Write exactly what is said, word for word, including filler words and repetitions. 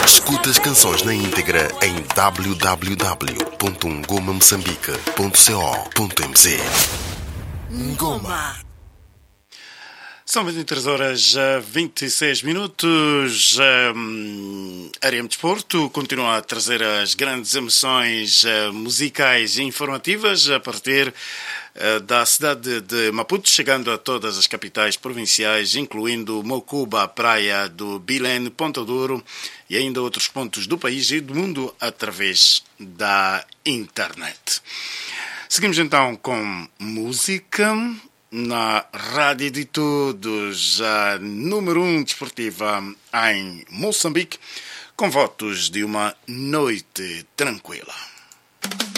Escuta as canções na íntegra em w w w ponto ngoma moçambique ponto co ponto m z. Ngoma. São vinte e três horas vinte e seis minutos. Um, a R M Desporto continua a trazer as grandes emoções uh, musicais e informativas a partir uh, da cidade de Maputo, chegando a todas as capitais provinciais, incluindo Mocuba, Praia do Bilene, Ponta Douro e ainda outros pontos do país e do mundo através da internet. Seguimos então com música. Na Rádio de Todos, a número um desportiva em Moçambique, com votos de uma noite tranquila.